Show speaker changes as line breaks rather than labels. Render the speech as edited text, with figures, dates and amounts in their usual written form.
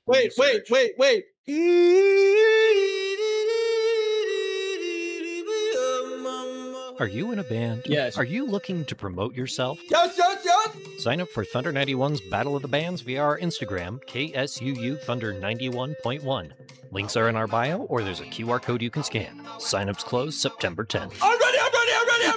Wait, wait,
search.
wait, wait.
Are you in a band?
Yes.
Are you looking to promote yourself?
Yes, yes, yes.
Sign up for Thunder 91's Battle of the Bands via our Instagram, KSUU Thunder 91.1. Links are in our bio, or there's a QR code you can scan. Signups close September 10th.
I'm ready, I'm ready, I'm ready.